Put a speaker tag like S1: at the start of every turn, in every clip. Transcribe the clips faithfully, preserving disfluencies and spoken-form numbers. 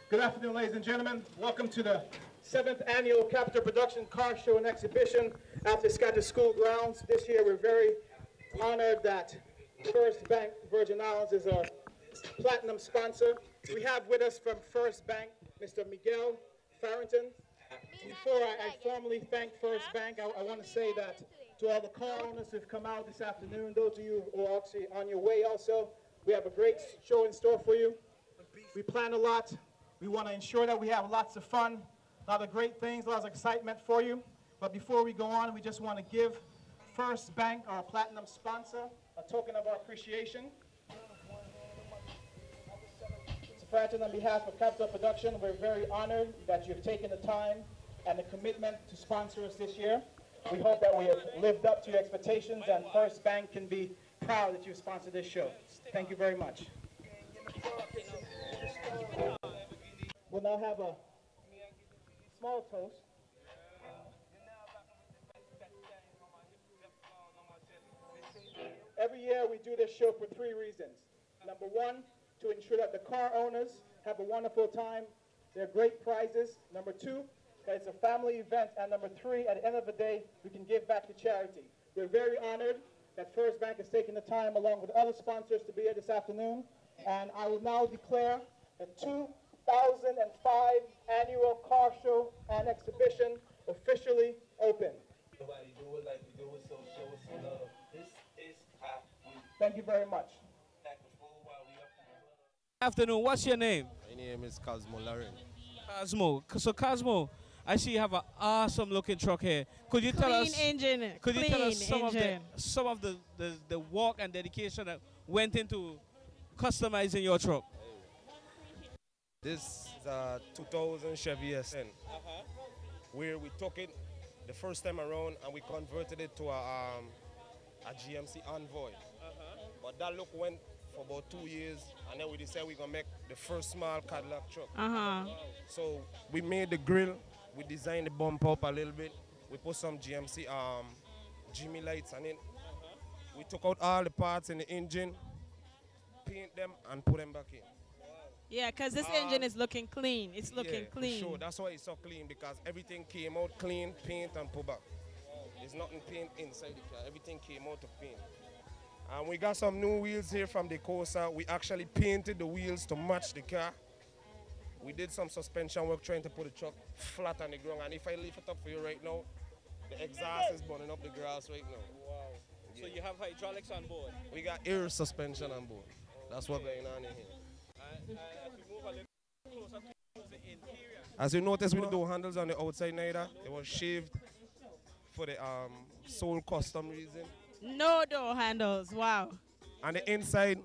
S1: Good afternoon, ladies and gentlemen. Welcome to the seventh annual Capita Production Car Show and Exhibition at the Scottish School grounds. This year, we're very honored that First Bank Virgin Islands is our platinum sponsor. We have with us from First Bank, Mister Miguel Farrington. Before I, I formally thank First Bank, I, I want to say that to all the car owners who've come out this afternoon, those of you who are actually on your way also, we have a great show in store for you. We plan a lot. We want to ensure that we have lots of fun, a lot of great things, a lot of excitement for you. But before we go on, we just want to give First Bank, our platinum sponsor, a token of our appreciation. Mister Farrington, on behalf of Capita Production, we're very honored that you've taken the time and the commitment to sponsor us this year. We hope that we have lived up to your expectations and First Bank can be proud that you've sponsored this show. Thank you very much. We'll now have a small toast. Every year we do this show for three reasons. Number one, to ensure that the car owners have a wonderful time. They're great prizes. Number two, that it's a family event. And number three, at the end of the day, we can give back to charity. We're very honored that First Bank has taken the time, along with other sponsors, to be here this afternoon. And I will now declare the two thousand five Annual Car Show and Exhibition officially open. Thank you very much.
S2: Afternoon, what's your name?
S3: My name is Cosmo Lauren.
S2: Cosmo. So Cosmo, I see you have an awesome looking truck here. Could you tell
S4: Clean
S2: us
S4: engine.
S2: Could you
S4: Clean
S2: tell us some
S4: engine.
S2: of the some of the, the, the work and dedication that went into customizing your truck?
S3: This is a two thousand Chevy S N,
S2: Uh-huh.
S3: where we took it the first time around and we converted it to a, um, a G M C Envoy.
S2: Uh-huh.
S3: But that look went for about two years, and then we decided we're gonna make the first small Cadillac truck.
S4: Uh-huh.
S3: So we made the grill, we designed the bumper up a little bit, we put some G M C um, Jimmy lights on it.
S2: Uh-huh.
S3: We took out all the parts in the engine, paint them, and put them back in.
S4: Yeah, because this
S3: Uh,
S4: engine is looking clean. It's looking
S3: Yeah,
S4: clean.
S3: for sure. That's why it's so clean, because everything came out clean, paint and put back. There's nothing paint inside the car. Everything came out of paint. And we got some new wheels here from the Corsa. We actually painted the wheels to match the car. We did some suspension work trying to put the truck flat on the ground. And if I lift it up for you right now, the exhaust is burning up the grass right now.
S2: Wow. So you have hydraulics on board.
S3: We got air suspension on board. That's what's going on in here.
S2: And, uh, as we move a little closer to the interior.
S3: As you notice with the door handles on the outside neither, it was shaved for the um, sole custom reason.
S4: No door handles. Wow.
S3: On the inside,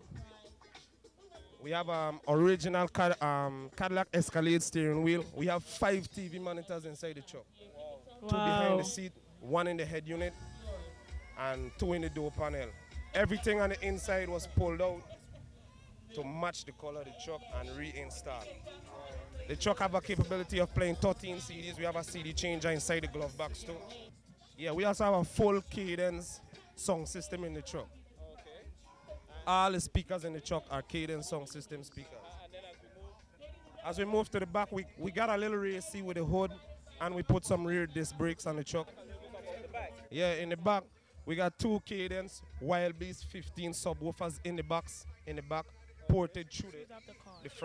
S3: we have um, original Cad um, Cadillac Escalade steering wheel. We have five T V monitors inside the truck.
S4: Wow.
S3: Two behind the seat, one in the head unit, and two in the door panel. Everything on the inside was pulled out to match the color of the truck and reinstall. The truck have a capability of playing thirteen C Ds. We have a C D changer inside the glove box too. Yeah, we also have a full Cadence sound system in the truck.
S2: Okay.
S3: All the speakers in the truck are Cadence sound system speakers.
S2: And then as we move,
S3: As we move to the back, we, we got a little rear seat with the hood, and we put some rear disc brakes on the truck.
S2: about the back.
S3: Yeah, in the back, we got two Cadence Wild Beast fifteen subwoofers in the box, in the back, ported through the, the front.